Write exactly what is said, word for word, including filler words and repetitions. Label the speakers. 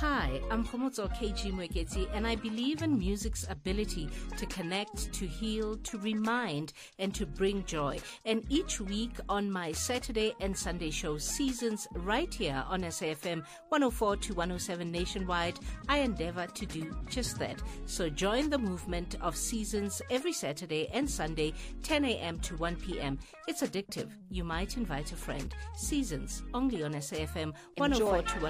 Speaker 1: Hi, I'm Khomotso K G Mwekezi, and I believe in music's ability to connect, to heal, to remind, and to bring joy. And each week on my Saturday and Sunday show Seasons, right here on S A F M one oh four to one oh seven nationwide, I endeavor to do just that. So join the movement of Seasons every Saturday and Sunday, ten a.m. to one p.m. It's addictive. You might invite a friend. Seasons, only on S A F M one oh four to one oh seven.